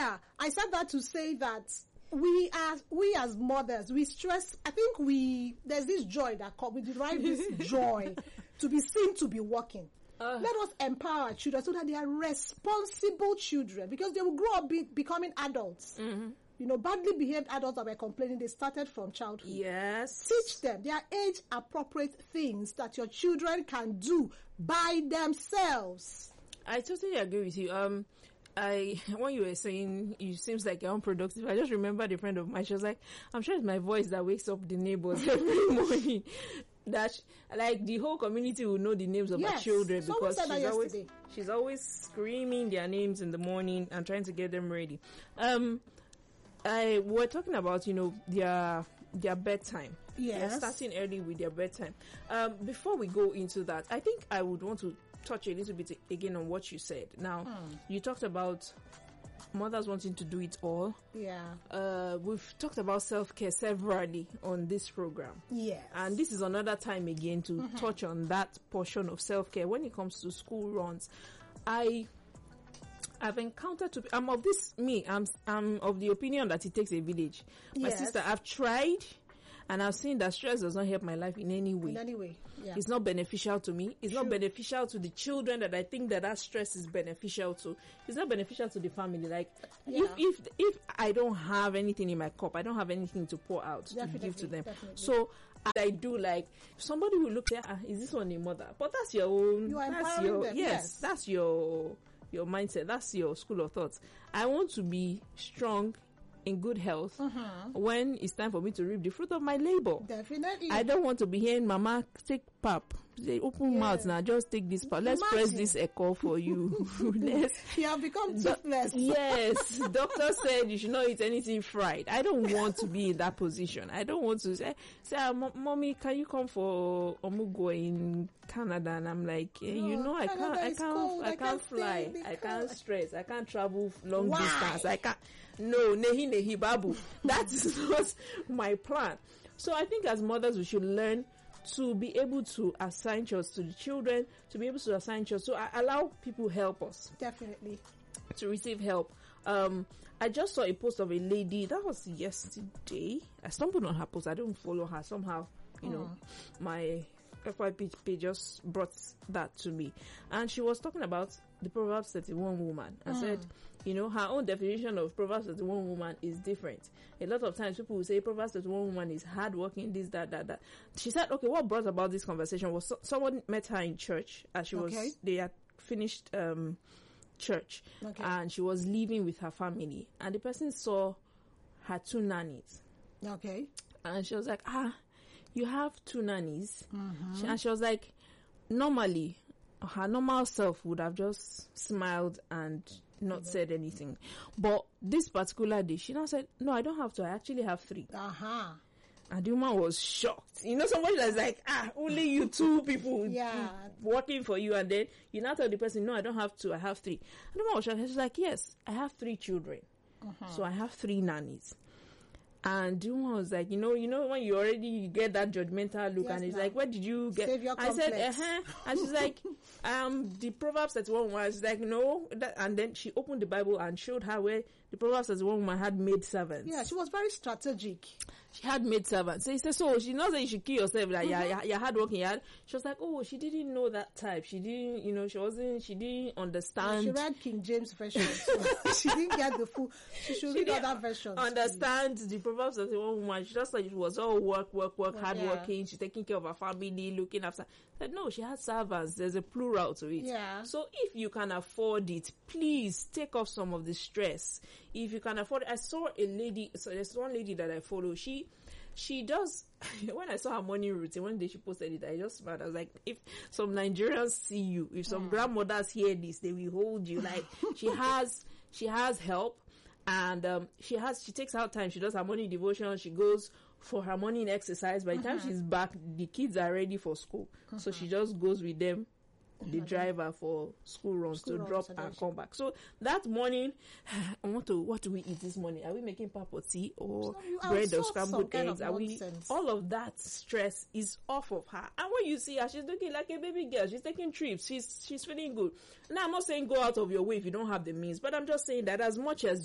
Yeah, I said that to say that we as mothers, we stress. I think there's this joy that comes. We derive this joy to be seen to be working. Let us empower our children so that they are responsible children, because they will grow up becoming adults. Badly behaved adults that were complaining, they started from childhood. Yes. Teach them. There are age-appropriate things that your children can do by themselves. I totally agree with you. When you were saying it seems like you're unproductive, I just remembered a friend of mine. She was like, I'm sure it's my voice that wakes up the neighbors every morning. That like the whole community will know the names of her children, because she's always screaming their names in the morning and trying to get them ready. We're talking about, their bedtime. Yes. They're starting early with their bedtime. Before we go into that, I think I would want to touch a little bit again on what you said. Now, you talked about mothers wanting to do it all. Yeah. We've talked about self-care severally on this program. Yes. And this is another time again to touch on that portion of self-care when it comes to school runs. I've encountered I'm of the opinion that it takes a village. My sister, I've tried and I've seen that stress does not help my life in any way. Yeah. It's not beneficial to me. It's not beneficial to the children that I think that stress is beneficial to. It's not beneficial to the family. Like, if I don't have anything in my cup, I don't have anything to pour out to give to them. Definitely. So I do, like, somebody will look at, is this one a mother? But that's your own. You are that's empowering your them. yes. That's your mindset. That's your school of thought. I want to be strong, in good health, when it's time for me to reap the fruit of my labor. Definitely. I don't want to be hearing Mama take pap. They open mouth now. Just take this pap. Let's press this echo for you. You have become toothless. Yes. Doctor said you should not eat anything fried. I don't want to be in that position. I don't want to say, Mommy, can you come for Omugo in Canada? And I'm like, I can't fly. I can't stress. I can't travel long distance. I can't. No, nehi babu. That is not my plan. So I think as mothers, we should learn to be able to assign chores to the children, to be able to assign chores, to allow people help us. Definitely. To receive help. I just saw a post of a lady, that was yesterday. I stumbled on her post. I don't follow her. Somehow, my FYP page just brought that to me. And she was talking about the Proverbs 31 woman. I said, her own definition of Proverbs 31 woman is different. A lot of times people will say Proverbs 31 woman is hardworking, this, that. She said, okay, what brought about this conversation was someone met her in church as they had finished church, and she was living with her family, and the person saw her 2 nannies. Okay. And she was like, you have 2 nannies? And she was like, normally, her normal self would have just smiled and not said anything. But this particular day, she now said, no, I don't have 2. I actually have 3. And the woman was shocked. Somebody that's like, only you 2 people working for you. And then you now tell the person, no, I don't have 2. I have 3. And the woman was shocked. She's like, yes, I have 3 children. So I have 3 nannies. And the woman was like, when you get that judgmental look, and it's like, where did you get? I said, and she's like, the Proverbs 31 woman. She's like, no. And then she opened the Bible and showed her where the Proverbs 31 woman had maid servants. Yeah, she was very strategic. She had maid servants. So he said, so she not saying you should kill yourself, like, you're hardworking. She was like, oh, she didn't know that type. She didn't, she didn't understand. She read King James version. So she didn't get the full, she should read other versions. Understand the Proverbs 31 woman. She just thought it was all work, hardworking. She's taking care of her family, looking after. Said, no, she had servants. There's a plural to it. Yeah. So if you can afford it, please take off some of the stress. If you can afford it. I saw a lady, so there's one lady that I follow. She does, when I saw her morning routine, one day she posted it, I just smiled. I was like, if some Nigerians see you, if some grandmothers hear this, they will hold you. Like, she has help, and she takes out time. She does her morning devotion. She goes for her morning exercise. By the time she's back, the kids are ready for school. So she just goes with them, the driver, for school runs to drop and come back. So that morning, what do we eat this morning? Are we making pap or tea or bread or scrambled eggs? All of that stress is off of her. And when you see her, she's looking like a baby girl. She's taking trips. She's feeling good. Now, I'm not saying go out of your way if you don't have the means, but I'm just saying that as much as